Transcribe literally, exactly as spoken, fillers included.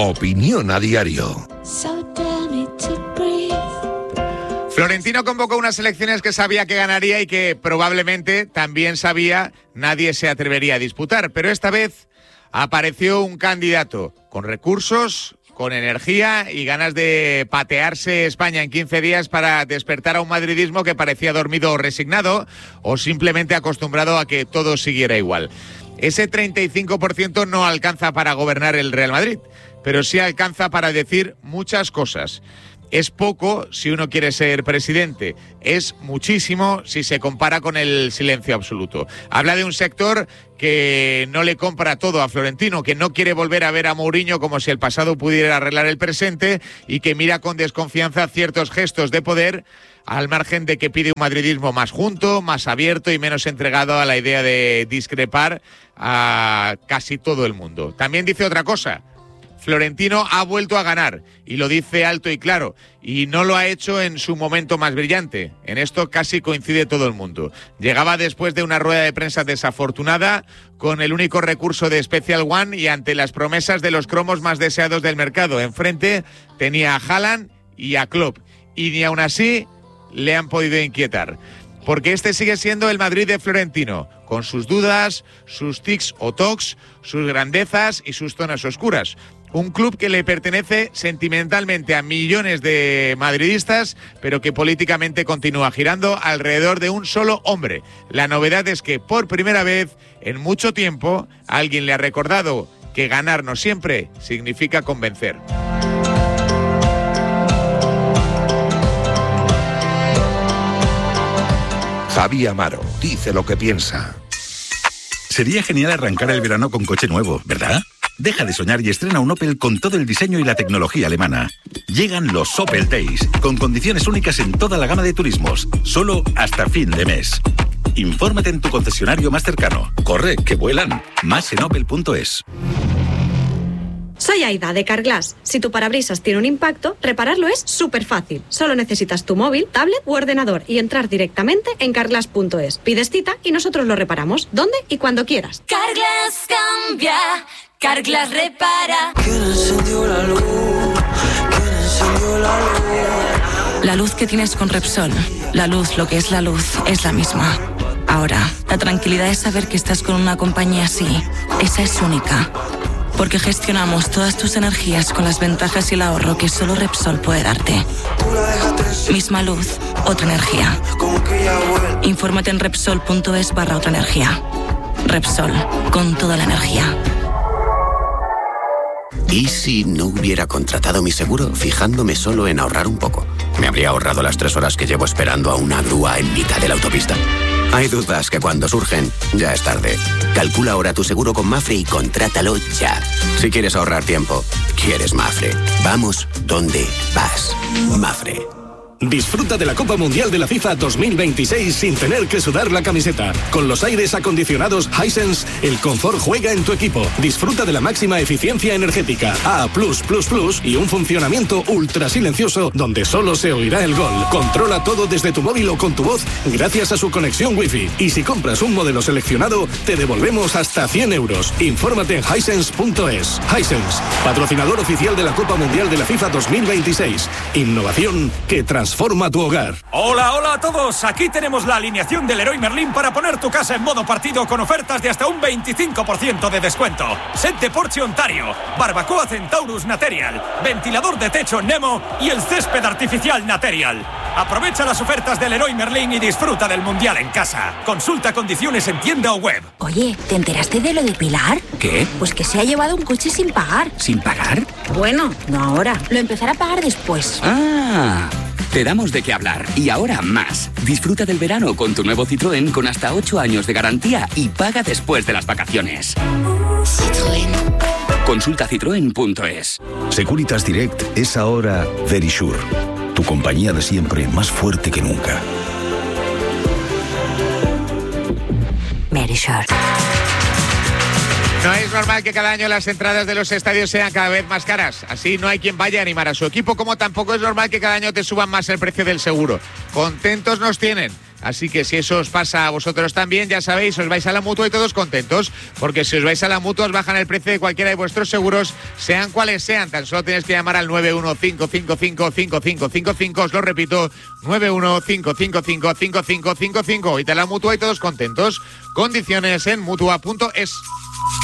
Opinión a diario. Florentino convocó unas elecciones que sabía que ganaría y que probablemente también sabía nadie se atrevería a disputar. Pero esta vez apareció un candidato con recursos, con energía y ganas de patearse España en quince días para despertar a un madridismo que parecía dormido o resignado o simplemente acostumbrado a que todo siguiera igual. Ese treinta y cinco por ciento no alcanza para gobernar el Real Madrid, pero sí alcanza para decir muchas cosas. Es poco si uno quiere ser presidente, es muchísimo si se compara con el silencio absoluto. Habla de un sector que no le compra todo a Florentino, que no quiere volver a ver a Mourinho como si el pasado pudiera arreglar el presente y que mira con desconfianza ciertos gestos de poder, al margen de que pide un madridismo más junto, más abierto y menos entregado a la idea de discrepar a casi todo el mundo. También dice otra cosa. Florentino ha vuelto a ganar y lo dice alto y claro, y no lo ha hecho en su momento más brillante. En esto casi coincide todo el mundo. Llegaba después de una rueda de prensa desafortunada con el único recurso de Special One y ante las promesas de los cromos más deseados del mercado. Enfrente tenía a Haaland y a Klopp y ni aún así le han podido inquietar. Porque este sigue siendo el Madrid de Florentino, con sus dudas, sus tics o tocs, sus grandezas y sus zonas oscuras. Un club que le pertenece sentimentalmente a millones de madridistas, pero que políticamente continúa girando alrededor de un solo hombre. La novedad es que por primera vez en mucho tiempo alguien le ha recordado que ganar no siempre significa convencer. Javi Amaro dice lo que piensa. Sería genial arrancar el verano con coche nuevo, ¿verdad? Deja de soñar y estrena un Opel con todo el diseño y la tecnología alemana. Llegan los Opel Days, con condiciones únicas en toda la gama de turismos, solo hasta fin de mes. Infórmate en tu concesionario más cercano. Corre, que vuelan. Más en opel punto es. Soy Aida, de Carglass. Si tu parabrisas tiene un impacto, repararlo es súper fácil. Solo necesitas tu móvil, tablet u ordenador y entrar directamente en carglass punto es. Pides cita y nosotros lo reparamos, donde y cuando quieras. Carglass cambia, Carglass repara. ¿Quién encendió la luz? ¿Quién encendió la luz? La luz que tienes con Repsol, la luz, lo que es la luz, es la misma. Ahora, la tranquilidad es saber que estás con una compañía así. Esa es única. Porque gestionamos todas tus energías con las ventajas y el ahorro que solo Repsol puede darte. Misma luz, otra energía. Infórmate en repsol punto es barra otra energía. Repsol, con toda la energía. ¿Y si no hubiera contratado mi seguro fijándome solo en ahorrar un poco? Me habría ahorrado las tres horas que llevo esperando a una grúa en mitad de la autopista. Hay dudas que cuando surgen, ya es tarde. Calcula ahora tu seguro con Mafre y contrátalo ya. Si quieres ahorrar tiempo, quieres Mafre. Vamos donde vas. Mafre. Disfruta de la Copa Mundial de la FIFA dos mil veintiséis sin tener que sudar la camiseta. Con los aires acondicionados Hisense, el confort juega en tu equipo. Disfruta de la máxima eficiencia energética A plus plus plus y un funcionamiento ultra silencioso donde solo se oirá el gol. Controla todo desde tu móvil o con tu voz gracias a su conexión Wi-Fi. Y si compras un modelo seleccionado, te devolvemos hasta cien euros. Infórmate en hisense punto es. Hisense, patrocinador oficial de la Copa Mundial de la FIFA dos mil veintiséis. Innovación que transforma Transforma tu hogar. Hola, hola a todos. Aquí tenemos la alineación del Leroy Merlin para poner tu casa en modo partido con ofertas de hasta un veinticinco por ciento de descuento. Set de Porsche Ontario, barbacoa Centaurus Material, ventilador de techo Nemo y el césped artificial Material. Aprovecha las ofertas del Leroy Merlin y disfruta del Mundial en casa. Consulta condiciones en tienda o web. Oye, ¿te enteraste de lo de Pilar? ¿Qué? Pues que se ha llevado un coche sin pagar. ¿Sin pagar? Bueno, no ahora. Lo empezará a pagar después. Ah... Te damos de qué hablar y ahora más. Disfruta del verano con tu nuevo Citroën con hasta ocho años de garantía y paga después de las vacaciones. Citroën. Consulta citroen punto es. Securitas Direct es ahora Verisure, tu compañía de siempre más fuerte que nunca. Verisure. No es normal que cada año las entradas de los estadios sean cada vez más caras. Así no hay quien vaya a animar a su equipo, como tampoco es normal que cada año te suban más el precio del seguro. Contentos nos tienen. Así que si eso os pasa a vosotros también, ya sabéis, os vais a la Mutua y todos contentos, porque si os vais a la Mutua os bajan el precio de cualquiera de vuestros seguros, sean cuales sean. Tan solo tenéis que llamar al nueve uno cinco cinco cinco cinco cinco cinco cinco, os lo repito, nueve uno cinco cinco cinco cinco cinco cinco cinco. Y te la Mutua y todos contentos. Condiciones en mutua punto es.